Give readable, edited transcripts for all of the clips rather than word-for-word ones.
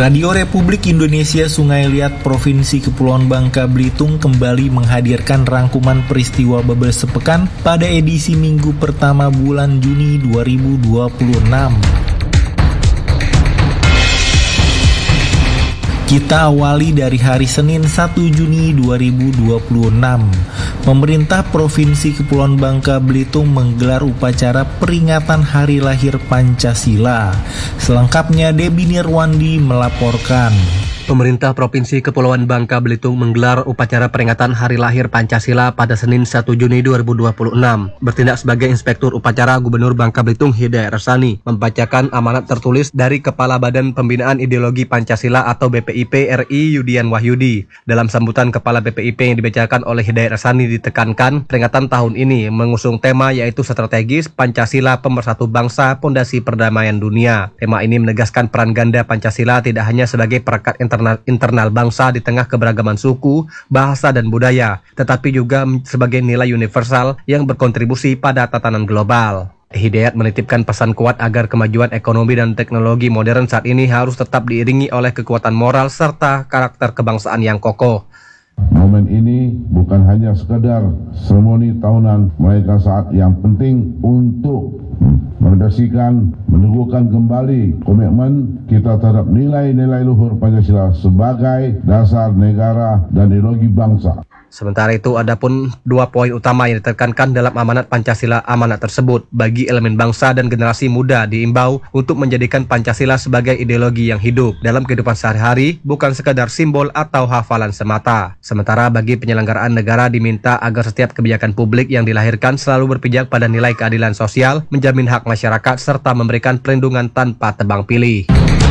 Radio Republik Indonesia Sungai Liat Provinsi Kepulauan Bangka Belitung kembali menghadirkan rangkuman peristiwa bubble sepekan pada edisi minggu pertama bulan Juni 2026. Kita awali dari hari Senin 1 Juni 2026. Pemerintah Provinsi Kepulauan Bangka Belitung menggelar upacara peringatan Hari Lahir Pancasila. Selengkapnya Debbie Nirwandi melaporkan. Pemerintah Provinsi Kepulauan Bangka Belitung menggelar upacara peringatan Hari Lahir Pancasila pada Senin 1 Juni 2026. Bertindak sebagai Inspektur Upacara Gubernur Bangka Belitung Hidayat Rasani membacakan amanat tertulis dari Kepala Badan Pembinaan Ideologi Pancasila atau BPIP RI Yudian Wahyudi. Dalam sambutan Kepala BPIP yang dibacakan oleh Hidayat Rasani ditekankan peringatan tahun ini mengusung tema yaitu strategis Pancasila Pemersatu Bangsa Pondasi Perdamaian Dunia. Tema ini menegaskan peran ganda Pancasila tidak hanya sebagai perekat internal bangsa di tengah keberagaman suku, bahasa, dan budaya, tetapi juga sebagai nilai universal yang berkontribusi pada tatanan global. Hidayat menitipkan pesan kuat agar kemajuan ekonomi dan teknologi modern saat ini harus tetap diiringi oleh kekuatan moral serta karakter kebangsaan yang kokoh. Momen ini bukan hanya sekedar seremoni tahunan, melainkan saat yang penting untuk meneguhkan kembali komitmen kita terhadap nilai-nilai luhur Pancasila sebagai dasar negara dan ideologi bangsa. Sementara itu, adapun 2 poin utama yang ditekankan dalam amanat Pancasila amanat tersebut bagi elemen bangsa dan generasi muda diimbau untuk menjadikan Pancasila sebagai ideologi yang hidup dalam kehidupan sehari-hari, bukan sekadar simbol atau hafalan semata. Sementara bagi penyelenggaraan negara diminta agar setiap kebijakan publik yang dilahirkan selalu berpijak pada nilai keadilan sosial, menjamin hak masyarakat, serta memberikan perlindungan tanpa tebang pilih.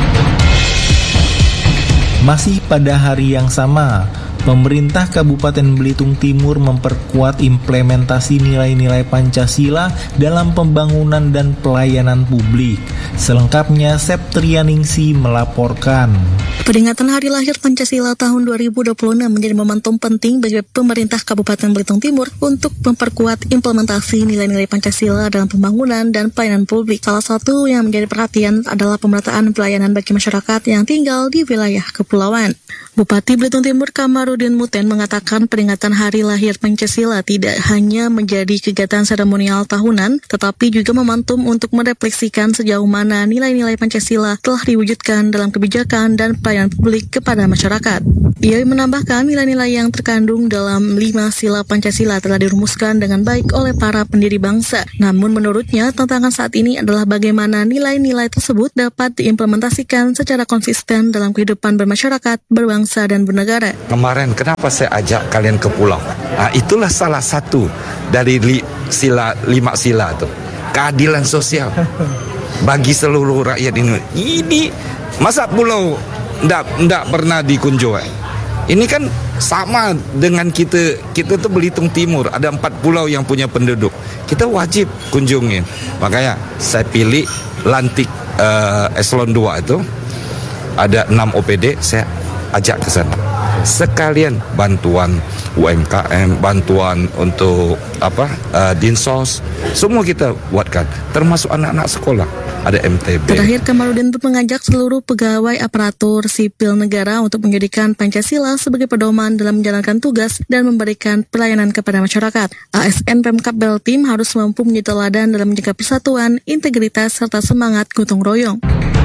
Masih pada hari yang sama, pemerintah Kabupaten Belitung Timur memperkuat implementasi nilai-nilai Pancasila dalam pembangunan dan pelayanan publik. Selengkapnya Septrianingsi melaporkan. Peringatan Hari Lahir Pancasila tahun 2026 menjadi momentum penting bagi pemerintah Kabupaten Belitung Timur untuk memperkuat implementasi nilai-nilai Pancasila dalam pembangunan dan pelayanan publik. Salah satu yang menjadi perhatian adalah pemerataan pelayanan bagi masyarakat yang tinggal di wilayah kepulauan. Bupati Belitung Timur Kamarudin Muten mengatakan peringatan Hari Lahir Pancasila tidak hanya menjadi kegiatan seremonial tahunan, tetapi juga momentum untuk merefleksikan sejauh mana nilai-nilai Pancasila telah diwujudkan dalam kebijakan dan pelayanan publik kepada masyarakat. Ia menambahkan nilai-nilai yang terkandung dalam 5 sila Pancasila telah dirumuskan dengan baik oleh para pendiri bangsa. Namun menurutnya, tantangan saat ini adalah bagaimana nilai-nilai tersebut dapat diimplementasikan secara konsisten dalam kehidupan bermasyarakat, berbangsa, dan bernegara. Kemarin kenapa saya ajak kalian ke pulau? Itulah salah satu dari 5 sila itu. Keadilan sosial bagi seluruh rakyat Indonesia. Ini masa pulau ndak pernah dikunjungi. Ini kan sama dengan kita tuh Belitung Timur, ada 4 pulau yang punya penduduk. Kita wajib kunjungin. Makanya saya pilih lantik eselon 2 itu ada 6 OPD, saya ajak ke sana. Sekalian bantuan UMKM, bantuan untuk dinsos, semua kita buatkan, termasuk anak-anak sekolah. Ada MTB. Terakhir, Kamarudin mengajak seluruh pegawai aparatur sipil negara untuk menjadikan Pancasila sebagai pedoman dalam menjalankan tugas dan memberikan pelayanan kepada masyarakat. ASN Pemkab Beltim harus mampu menjadi teladan dalam menjaga persatuan, integritas, serta semangat gotong royong.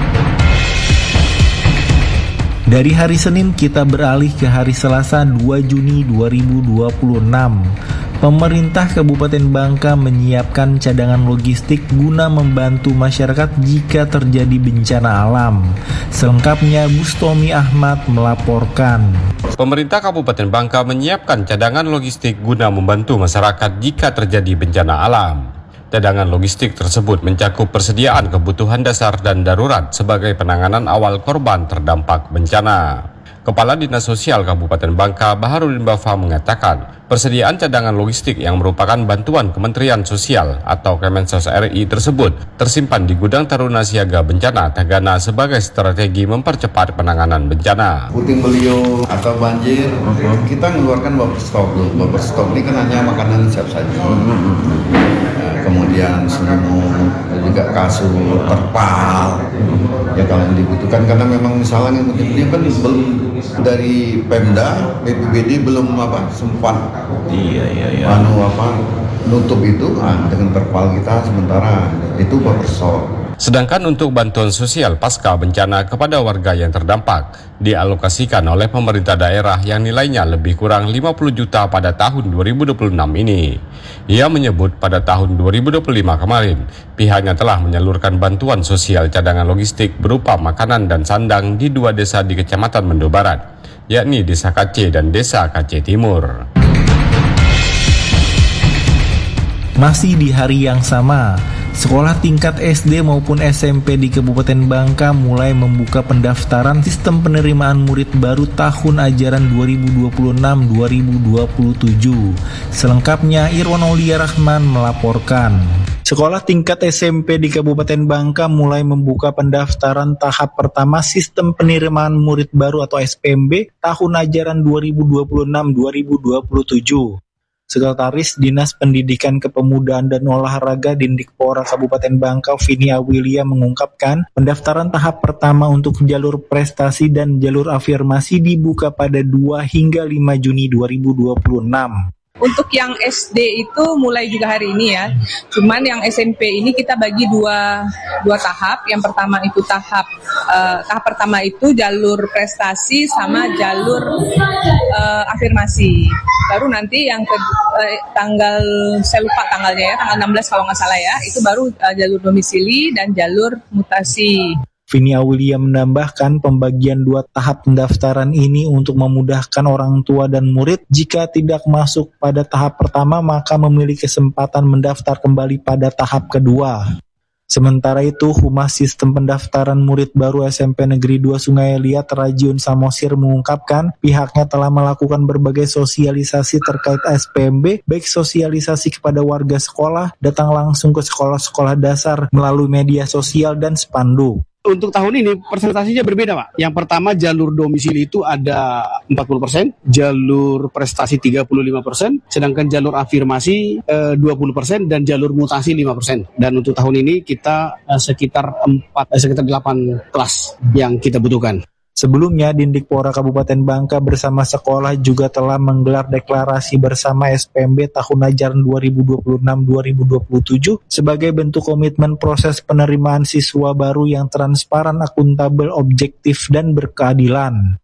Dari hari Senin kita beralih ke hari Selasa 2 Juni 2026. Pemerintah Kabupaten Bangka menyiapkan cadangan logistik guna membantu masyarakat jika terjadi bencana alam. Selengkapnya Bustomi Ahmad melaporkan. Pemerintah Kabupaten Bangka menyiapkan cadangan logistik guna membantu masyarakat jika terjadi bencana alam. Cadangan logistik tersebut mencakup persediaan kebutuhan dasar dan darurat sebagai penanganan awal korban terdampak bencana. Kepala Dinas Sosial Kabupaten Bangka, Baharudin Bafa, mengatakan persediaan cadangan logistik yang merupakan bantuan Kementerian Sosial atau Kemensos RI tersebut tersimpan di Gudang Taruna Siaga Bencana Tagana sebagai strategi mempercepat penanganan bencana. Puting beliung atau banjir, kita mengeluarkan buffer stok. Buffer stok ini kan hanya makanan siap saji. Kemudian selimut, juga kasur, terpal, ya kalau dibutuhkan, karena memang misalnya ini kan belum dari Pemda, BPBD belum sempat nutup itu dengan terpal kita sementara itu berstok. Sedangkan untuk bantuan sosial pasca bencana kepada warga yang terdampak dialokasikan oleh pemerintah daerah yang nilainya lebih kurang 50 juta pada tahun 2026 ini. Ia menyebut pada tahun 2025 kemarin, pihaknya telah menyalurkan bantuan sosial cadangan logistik berupa makanan dan sandang di 2 desa di Kecamatan Mendo Barat, yakni Desa Kace dan Desa Kace Timur. Masih di hari yang sama, sekolah tingkat SD maupun SMP di Kabupaten Bangka mulai membuka pendaftaran sistem penerimaan murid baru tahun ajaran 2026-2027. Selengkapnya Irwan Aulia Rahman melaporkan. Sekolah tingkat SMP di Kabupaten Bangka mulai membuka pendaftaran tahap pertama sistem penerimaan murid baru atau SPMB tahun ajaran 2026-2027. Sekretaris Dinas Pendidikan Kepemudaan dan Olahraga Dindikpora Kabupaten Bangka, Vini Awilia mengungkapkan, pendaftaran tahap pertama untuk jalur prestasi dan jalur afirmasi dibuka pada 2 hingga 5 Juni 2026. Untuk yang SD itu mulai juga hari ini ya, cuman yang SMP ini kita bagi dua tahap. Yang pertama itu tahap pertama itu jalur prestasi sama jalur afirmasi. Baru nanti yang tanggal, saya lupa tanggalnya ya, tanggal 16 kalau nggak salah ya, itu baru jalur domisili dan jalur mutasi. Vini Awilia menambahkan pembagian 2 tahap pendaftaran ini untuk memudahkan orang tua dan murid. Jika tidak masuk pada tahap pertama, maka memiliki kesempatan mendaftar kembali pada tahap kedua. Sementara itu, Humas Sistem Pendaftaran Murid Baru SMP Negeri 2 Sungai Liat, Rajiun Samosir mengungkapkan pihaknya telah melakukan berbagai sosialisasi terkait SPMB, baik sosialisasi kepada warga sekolah, datang langsung ke sekolah-sekolah dasar melalui media sosial dan spanduk. Untuk tahun ini presentasinya berbeda, Pak. Yang pertama jalur domisili itu ada 40%, jalur prestasi 35%, sedangkan jalur afirmasi 20% dan jalur mutasi 5%. Dan untuk tahun ini kita sekitar 8 kelas yang kita butuhkan. Sebelumnya, Dindikpora Kabupaten Bangka bersama sekolah juga telah menggelar deklarasi bersama SPMB tahun ajaran 2026-2027 sebagai bentuk komitmen proses penerimaan siswa baru yang transparan, akuntabel, objektif, dan berkeadilan.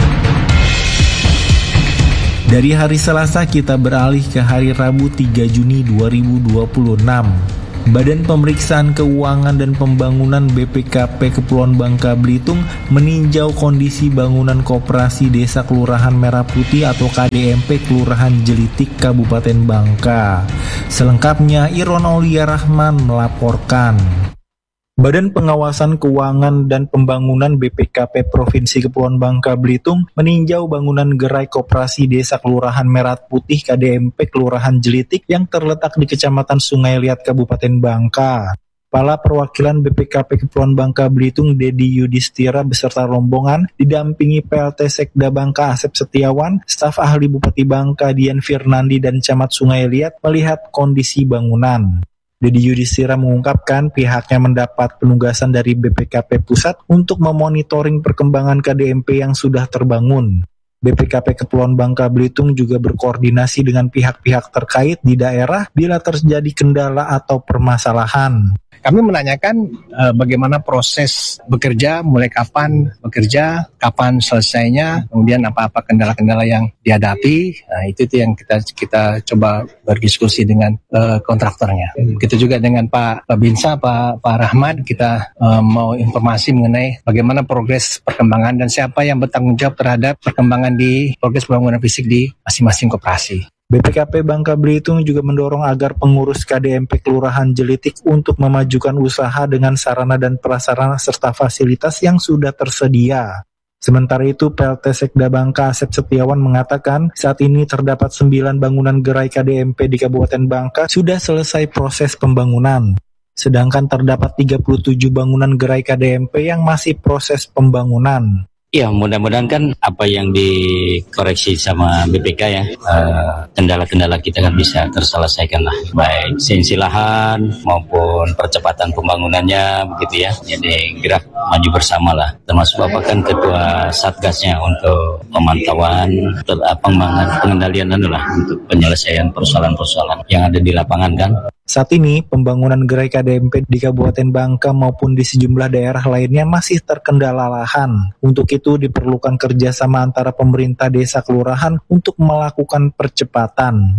Dari hari Selasa kita beralih ke hari Rabu 3 Juni 2026. Badan Pemeriksaan Keuangan dan Pembangunan BPKP Kepulauan Bangka Belitung meninjau kondisi bangunan koperasi Desa Kelurahan Merah Putih atau KDMP Kelurahan Jelitik Kabupaten Bangka. Selengkapnya Irwan Aulia Rahman melaporkan. Badan Pengawasan Keuangan dan Pembangunan BPKP Provinsi Kepulauan Bangka Belitung meninjau bangunan gerai koperasi Desa Kelurahan Merah Putih KDMP Kelurahan Jelitik yang terletak di Kecamatan Sungai Liat Kabupaten Bangka. Kepala Perwakilan BPKP Kepulauan Bangka Belitung Dedi Yudhistira beserta rombongan didampingi PLT Sekda Bangka Asep Setiawan, staf ahli Bupati Bangka Dian Firnandi dan Camat Sungai Liat melihat kondisi bangunan. Dedi Yudhistira mengungkapkan pihaknya mendapat penugasan dari BPKP Pusat untuk memonitoring perkembangan KDMP yang sudah terbangun. BPKP Kepulauan Bangka Belitung juga berkoordinasi dengan pihak-pihak terkait di daerah bila terjadi kendala atau permasalahan. Kami menanyakan bagaimana proses bekerja, mulai kapan bekerja, kapan selesainya, kemudian apa-apa kendala-kendala yang dihadapi. Nah, itu yang kita coba berdiskusi dengan kontraktornya. Begitu juga dengan Pak Binsa, Pak Rahmat, kita mau informasi mengenai bagaimana progres perkembangan dan siapa yang bertanggung jawab terhadap perkembangan di progres pembangunan fisik di masing-masing koperasi. BPKP Bangka Belitung juga mendorong agar pengurus KDMP Kelurahan Jelitik untuk memajukan usaha dengan sarana dan prasarana serta fasilitas yang sudah tersedia. Sementara itu, PLT Sekda Bangka Asep Setiawan mengatakan saat ini terdapat 9 bangunan gerai KDMP di Kabupaten Bangka sudah selesai proses pembangunan. Sedangkan terdapat 37 bangunan gerai KDMP yang masih proses pembangunan. Ya, mudah-mudahan kan apa yang dikoreksi sama BPK ya, kendala-kendala kita kan bisa terselesaikan lah, baik sensi lahan maupun percepatan pembangunannya begitu ya. Jadi gerak maju bersama lah, termasuk Bapak kan ketua Satgasnya untuk pemantauan, pengendalian untuk penyelesaian persoalan-persoalan yang ada di lapangan kan. Saat ini, pembangunan gerai KDMP di Kabupaten Bangka maupun di sejumlah daerah lainnya masih terkendala lahan. Untuk itu diperlukan kerjasama antara pemerintah desa kelurahan untuk melakukan percepatan.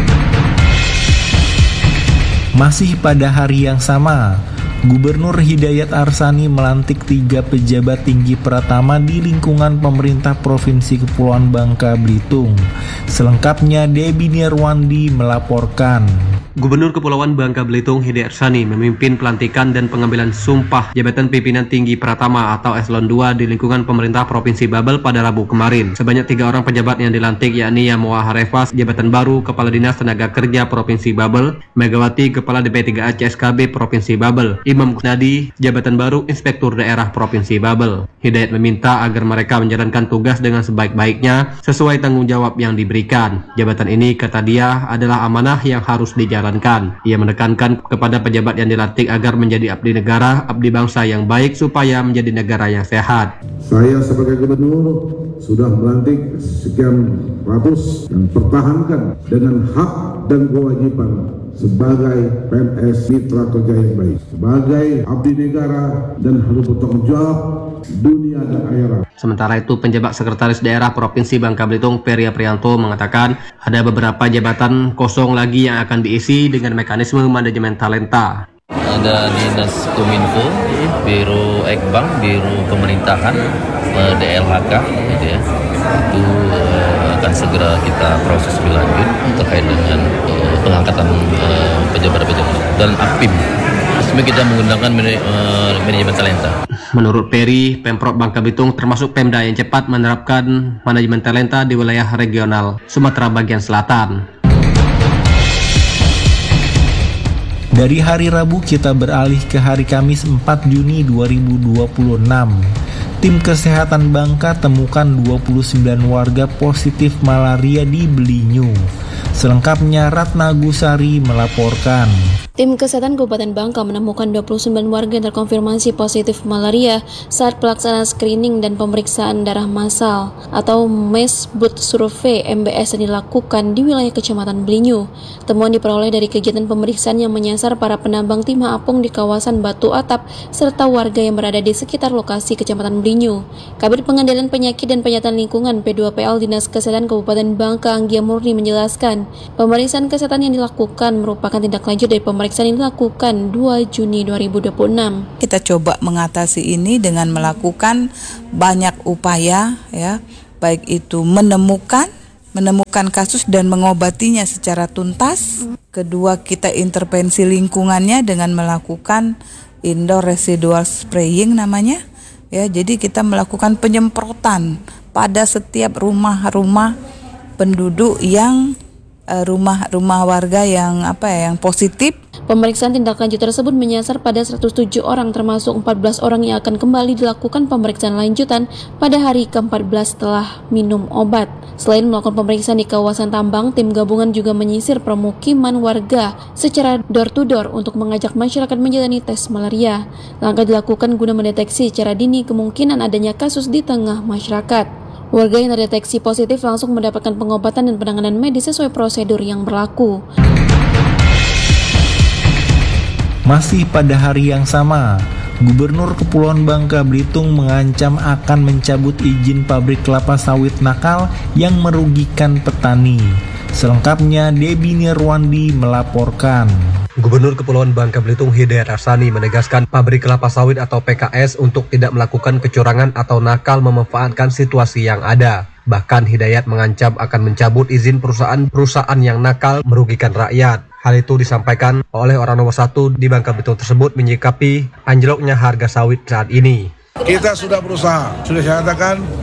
Masih pada hari yang sama, Gubernur Hidayat Arsani melantik 3 pejabat tinggi Pratama di lingkungan pemerintah Provinsi Kepulauan Bangka Belitung. Selengkapnya Debbie Nirwandi melaporkan. Gubernur Kepulauan Bangka Belitung Hidayat Arsani memimpin pelantikan dan pengambilan sumpah jabatan pimpinan tinggi Pratama atau Eselon 2 di lingkungan pemerintah Provinsi Babel pada Rabu kemarin. Sebanyak 3 orang pejabat yang dilantik yakni Yamoa Harefas, jabatan baru Kepala Dinas Tenaga Kerja Provinsi Babel, Megawati Kepala DP3A CSKB Provinsi Babel, Imam Kusnadi, jabatan baru Inspektur Daerah Provinsi Babel. Hidayat meminta agar mereka menjalankan tugas dengan sebaik-baiknya sesuai tanggung jawab yang diberikan. Jabatan ini, kata dia, adalah amanah yang harus dijalankan. Ia menekankan kepada pejabat yang dilantik agar menjadi abdi negara, abdi bangsa yang baik supaya menjadi negara yang sehat. Saya sebagai gubernur sudah melantik sekian ratus dan pertahankan dengan hak dan kewajiban sebagai PNS mitra kerja yang baik, sebagai abdi negara dan harus bertanggung jawab dunia dan akhirat. Sementara itu, penjabat Sekretaris Daerah Provinsi Bangka Belitung Peri Aprianto mengatakan ada beberapa jabatan kosong lagi yang akan diisi dengan mekanisme manajemen talenta. Ada Dinas Kominfo, Biro Ekbank, Biro Pemerintahan, DLHK, gitu ya. Itu akan segera kita proses lebih lanjut terkait dengan pengangkatan pejabat-pejabat dan APIM. Resmi kita menggunakan manajemen talenta. Menurut Peri, Pemprov Bangka Belitung termasuk Pemda yang cepat menerapkan manajemen talenta di wilayah regional Sumatera bagian selatan. Dari hari Rabu kita beralih ke hari Kamis 4 Juni 2026. Tim Kesehatan Bangka temukan 29 warga positif malaria di Belinyu. Selengkapnya Ratna Gusari melaporkan. Tim Kesehatan Kabupaten Bangka menemukan 29 warga yang terkonfirmasi positif malaria saat pelaksanaan screening dan pemeriksaan darah massal atau Mass Blood Survey MBS yang dilakukan di wilayah Kecamatan Belinyu. Temuan diperoleh dari kegiatan pemeriksaan yang menyasar para penambang timah apung di kawasan Batu Atap serta warga yang berada di sekitar lokasi Kecamatan Belinyu. Kabid Pengendalian Penyakit dan Penyakit Lingkungan P2PL Dinas Kesehatan Kabupaten Bangka Anggia Murni menjelaskan, pemeriksaan kesehatan yang dilakukan merupakan tindak lanjut dari pemeriksaan yang dilakukan 2 Juni 2026. Kita coba mengatasi ini dengan melakukan banyak upaya ya, baik itu menemukan kasus dan mengobatinya secara tuntas. Kedua, kita intervensi lingkungannya dengan melakukan indoor residual spraying namanya. Ya, jadi kita melakukan penyemprotan pada setiap rumah-rumah penduduk yang rumah-rumah warga yang yang positif. Pemeriksaan tindak lanjut tersebut menyasar pada 107 orang termasuk 14 orang yang akan kembali dilakukan pemeriksaan lanjutan pada hari ke-14 setelah minum obat. Selain melakukan pemeriksaan di kawasan tambang, tim gabungan juga menyisir permukiman warga secara door to door untuk mengajak masyarakat menjalani tes malaria. Langkah dilakukan guna mendeteksi secara dini kemungkinan adanya kasus di tengah masyarakat. Warga yang terdeteksi positif langsung mendapatkan pengobatan dan penanganan medis sesuai prosedur yang berlaku. Masih pada hari yang sama, Gubernur Kepulauan Bangka Belitung mengancam akan mencabut izin pabrik kelapa sawit nakal yang merugikan petani. Selengkapnya Debbie Nirwandi melaporkan. Gubernur Kepulauan Bangka Belitung Hidayat Arsani menegaskan pabrik kelapa sawit atau PKS untuk tidak melakukan kecurangan atau nakal memanfaatkan situasi yang ada. Bahkan Hidayat mengancam akan mencabut izin perusahaan yang nakal merugikan rakyat. Hal itu disampaikan oleh orang nomor 1 di Bangka Belitung tersebut menyikapi anjloknya harga sawit saat ini. Kita sudah berusaha, sudah saya katakan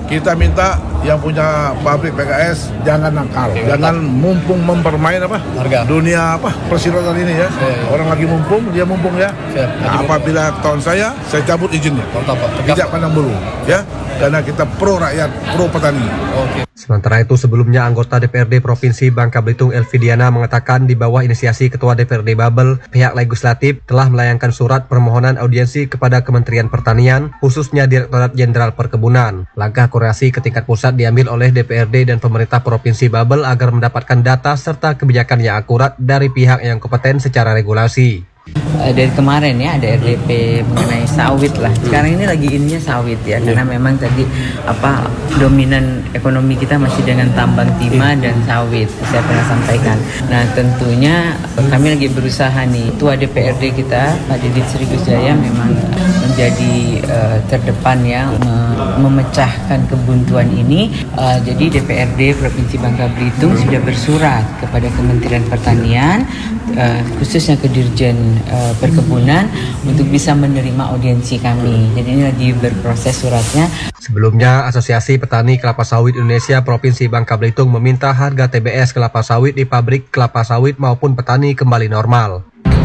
kita minta yang punya pabrik PKS jangan nakal, jangan mumpung mempermain harga dunia persilatan ini ya. Orang lagi mumpung, dia mumpung ya. Nah, apabila tahun saya cabut izinnya. Tidak pandang bulu ya, karena kita pro rakyat, pro petani. Sementara itu sebelumnya anggota DPRD Provinsi Bangka Belitung Elvidiana mengatakan di bawah inisiasi Ketua DPRD Babel, pihak legislatif telah melayangkan surat permohonan audiensi kepada Kementerian Pertanian, khususnya Direktorat Jenderal Perkebunan. Langkah koordinasi ke tingkat pusat diambil oleh DPRD dan pemerintah Provinsi Babel agar mendapatkan data serta kebijakan yang akurat dari pihak yang kompeten secara regulasi. Dari kemarin ya ada RDP mengenai sawit lah. Sekarang ini lagi ininya sawit ya, karena memang tadi dominan ekonomi kita masih dengan tambang timah dan sawit. Saya pernah sampaikan. Nah tentunya kami lagi berusaha nih. Ketua DPRD kita Pak Didit Sri Gusjaya memang menjadi terdepan ya memecahkan kebuntuan ini. Jadi DPRD Provinsi Bangka Belitung sudah bersurat kepada Kementerian Pertanian khususnya ke Dirjen Perkebunan untuk bisa menerima audiensi kami. Jadi ini lagi berproses suratnya. Sebelumnya, Asosiasi Petani Kelapa Sawit Indonesia Provinsi Bangka Belitung meminta harga TBS kelapa sawit di pabrik kelapa sawit maupun petani kembali normal.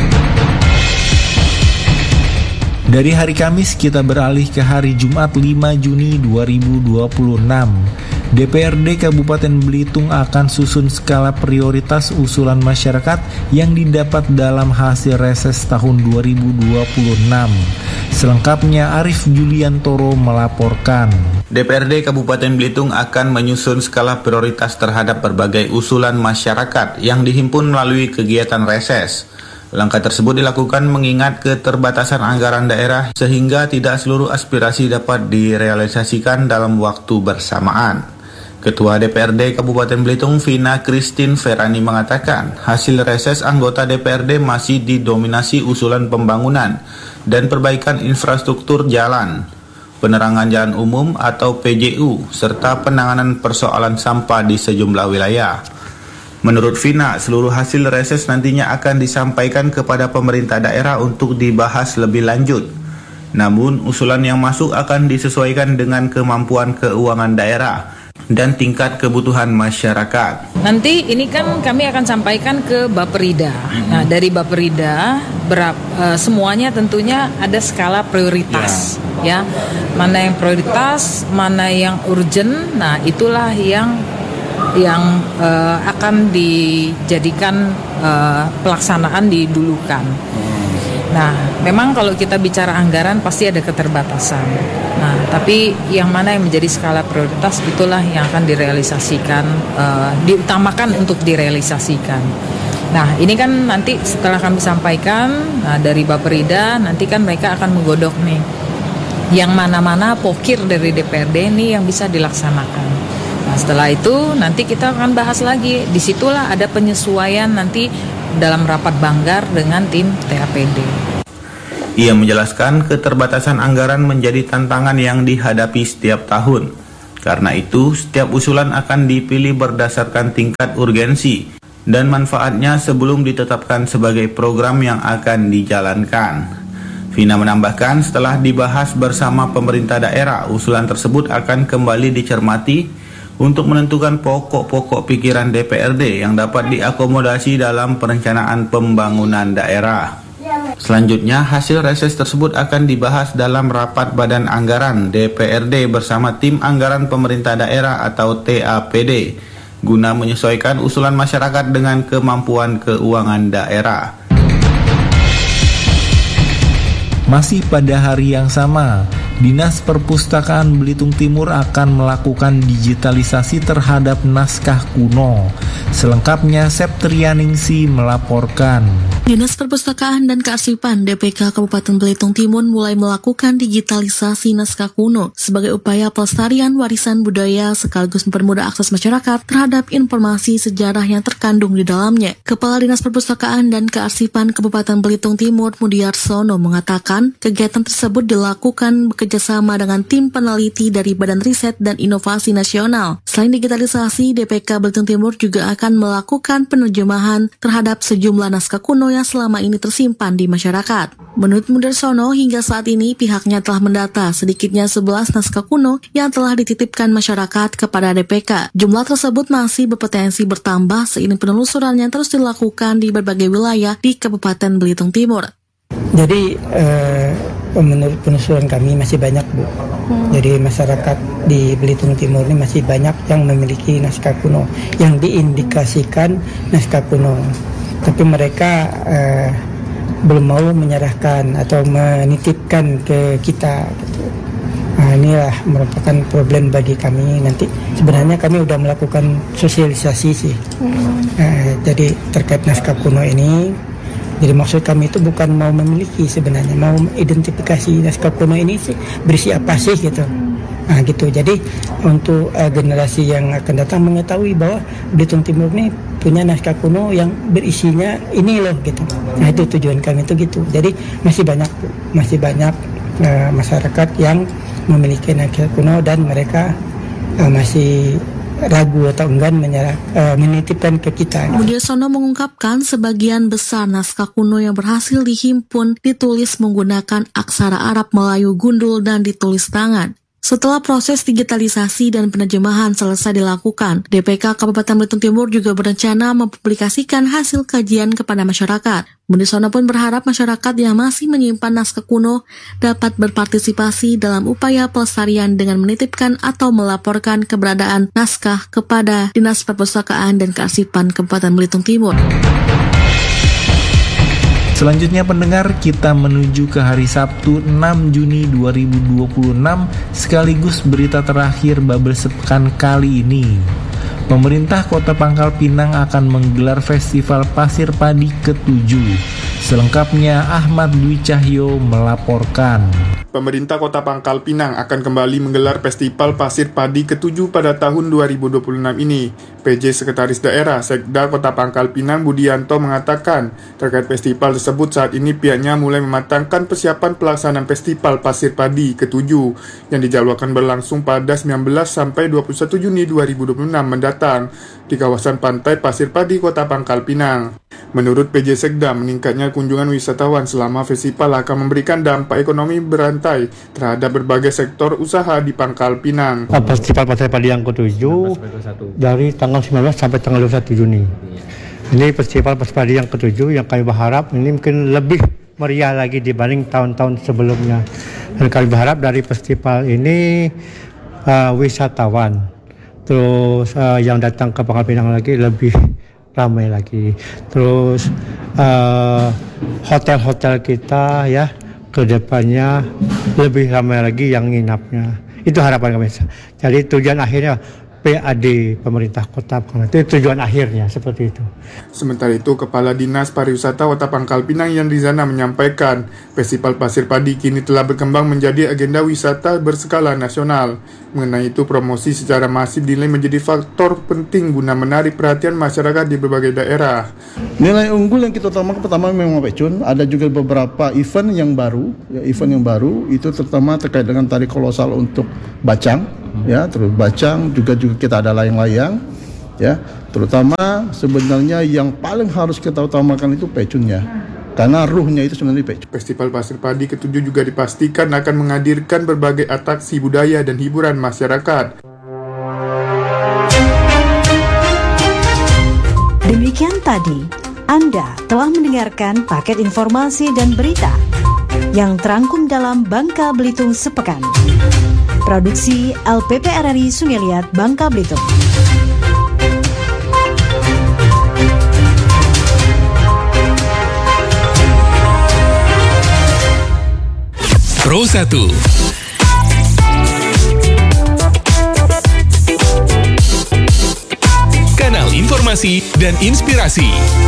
Dari hari Kamis kita beralih ke hari Jumat 5 Juni 2026. DPRD Kabupaten Belitung akan susun skala prioritas usulan masyarakat yang didapat dalam hasil reses tahun 2026. Selengkapnya Arif Juliantoro melaporkan. DPRD Kabupaten Belitung akan menyusun skala prioritas terhadap berbagai usulan masyarakat yang dihimpun melalui kegiatan reses. Langkah tersebut dilakukan mengingat keterbatasan anggaran daerah sehingga tidak seluruh aspirasi dapat direalisasikan dalam waktu bersamaan. Ketua DPRD Kabupaten Belitung Vina Christine Ferani mengatakan hasil reses anggota DPRD masih didominasi usulan pembangunan dan perbaikan infrastruktur jalan, penerangan jalan umum atau PJU, serta penanganan persoalan sampah di sejumlah wilayah. Menurut Vina, seluruh hasil reses nantinya akan disampaikan kepada pemerintah daerah untuk dibahas lebih lanjut. Namun, usulan yang masuk akan disesuaikan dengan kemampuan keuangan daerah dan tingkat kebutuhan masyarakat. Nanti ini kan kami akan sampaikan ke Baperida. Nah, dari Baperida semuanya tentunya ada skala prioritas ya. Mana yang prioritas, mana yang urgent. Nah, itulah yang akan dijadikan pelaksanaan didulukan. Nah, memang kalau kita bicara anggaran pasti ada keterbatasan. Nah, tapi yang mana yang menjadi skala prioritas itulah yang akan direalisasikan, diutamakan untuk direalisasikan. Nah, ini kan nanti setelah kami sampaikan dari Baperida, nanti kan mereka akan menggodok nih yang mana-mana pokir dari DPRD ini yang bisa dilaksanakan. Nah, setelah itu nanti kita akan bahas lagi. Disitulah ada penyesuaian nanti dalam rapat banggar dengan tim TAPD. Ia menjelaskan keterbatasan anggaran menjadi tantangan yang dihadapi setiap tahun. Karena itu, setiap usulan akan dipilih berdasarkan tingkat urgensi dan manfaatnya sebelum ditetapkan sebagai program yang akan dijalankan. Vina menambahkan, setelah dibahas bersama pemerintah daerah, usulan tersebut akan kembali dicermati untuk menentukan pokok-pokok pikiran DPRD yang dapat diakomodasi dalam perencanaan pembangunan daerah. Selanjutnya, hasil reses tersebut akan dibahas dalam rapat Badan Anggaran DPRD bersama tim anggaran pemerintah daerah atau TAPD guna menyesuaikan usulan masyarakat dengan kemampuan keuangan daerah. Masih pada hari yang sama, Dinas Perpustakaan Belitung Timur akan melakukan digitalisasi terhadap naskah kuno. Selengkapnya Septrianingsi melaporkan. Dinas Perpustakaan dan Kearsipan DPK Kabupaten Belitung Timur mulai melakukan digitalisasi naskah kuno sebagai upaya pelestarian warisan budaya sekaligus mempermudah akses masyarakat terhadap informasi sejarah yang terkandung di dalamnya. Kepala Dinas Perpustakaan dan Kearsipan Kabupaten Belitung Timur Mudiarsono mengatakan kegiatan tersebut dilakukan bekerja kerjasama dengan tim peneliti dari Badan Riset dan Inovasi Nasional. Selain digitalisasi, DPK Belitung Timur juga akan melakukan penerjemahan terhadap sejumlah naskah kuno yang selama ini tersimpan di masyarakat. Menurut Mundarsono, hingga saat ini pihaknya telah mendata sedikitnya 11 naskah kuno yang telah dititipkan masyarakat kepada DPK. Jumlah tersebut masih berpotensi bertambah seiring penelusuran yang terus dilakukan di berbagai wilayah di Kabupaten Belitung Timur. Jadi menurut penelusuran kami masih banyak, Bu. Jadi masyarakat di Belitung Timur ini masih banyak yang memiliki naskah kuno, yang diindikasikan naskah kuno. Tapi mereka belum mau menyerahkan atau menitipkan ke kita. Nah, inilah merupakan problem bagi kami. Nanti sebenarnya kami sudah melakukan sosialisasi sih. Jadi terkait naskah kuno ini, jadi maksud kami itu bukan mau memiliki sebenarnya, mau identifikasi naskah kuno ini sih, berisi apa sih gitu. Nah gitu, jadi untuk generasi yang akan datang mengetahui bahwa Belitung Timur ini punya naskah kuno yang berisinya ini loh gitu. Nah itu tujuan kami itu gitu. Jadi masih banyak masyarakat yang memiliki naskah kuno dan mereka masih ragu atau enggan menitipkan ke kita. Mundarsono mengungkapkan sebagian besar naskah kuno yang berhasil dihimpun ditulis menggunakan aksara Arab Melayu gundul dan ditulis tangan. Setelah proses digitalisasi dan penerjemahan selesai dilakukan, DPK Kabupaten Belitung Timur juga berencana mempublikasikan hasil kajian kepada masyarakat. Mundarsono pun berharap masyarakat yang masih menyimpan naskah kuno dapat berpartisipasi dalam upaya pelestarian dengan menitipkan atau melaporkan keberadaan naskah kepada Dinas Perpustakaan dan Kearsipan Kabupaten Belitung Timur. Selanjutnya pendengar, kita menuju ke hari Sabtu 6 Juni 2026 sekaligus berita terakhir Bubble sepekan kali ini. Pemerintah Kota Pangkal Pinang akan menggelar Festival Pasir Padi ke-7. Selengkapnya Ahmad Dwi Cahyo melaporkan. Pemerintah Kota Pangkal Pinang akan kembali menggelar Festival Pasir Padi ke-7 pada tahun 2026 ini. PJ Sekretaris Daerah Sekda Kota Pangkal Pinang Budianto mengatakan, terkait festival tersebut saat ini pihaknya mulai mematangkan persiapan pelaksanaan Festival Pasir Padi ke-7 yang dijadwalkan berlangsung pada 19 sampai 21 Juni 2026 mendatang di kawasan pantai Pasir Padi Kota Pangkal Pinang. Menurut PJ Sekda, meningkatnya kunjungan wisatawan selama festival akan memberikan dampak ekonomi berantai terhadap berbagai sektor usaha di Pangkal Pinang. Festival Pasir Padi yang ke-7 dari tanggal 19 sampai tanggal 21 Juni. Ini festival Pasir Padi yang ke-7 yang kami berharap ini mungkin lebih meriah lagi dibanding tahun-tahun sebelumnya. Dan kami berharap dari festival ini wisatawan terus yang datang ke Pangkal Pinang lagi lebih ramai lagi. Terus hotel-hotel kita ya ke depannya lebih ramai lagi yang nginapnya. Itu harapan kami. Jadi tujuan akhirnya PAD pemerintah kota Pangkal, itu tujuan akhirnya seperti itu. Sementara itu, Kepala Dinas Pariwisata Kota Pangkal Pinang yang di sana menyampaikan, Festival Pasir Padi kini telah berkembang menjadi agenda wisata berskala nasional. Mengenai itu, promosi secara masif dinilai menjadi faktor penting guna menarik perhatian masyarakat di berbagai daerah. Nilai unggul yang kita utamakan pertama memang Pecun, ada juga beberapa event yang baru, itu terutama terkait dengan tari kolosal untuk Bacang, ya, terus Bacang juga kita ada layang-layang, ya, terutama sebenarnya yang paling harus kita utamakan itu Pecunnya, karena ruhnya itu sebenarnya Pecun. Festival Pasir Padi ke-7 juga dipastikan akan menghadirkan berbagai atraksi budaya dan hiburan masyarakat. Demikian tadi, Anda telah mendengarkan paket informasi dan berita yang terangkum dalam Bangka Belitung Sepekan. Produksi LPP RRI Sungai Liat, Bangka Belitung. Pro 1 Kanal informasi dan inspirasi.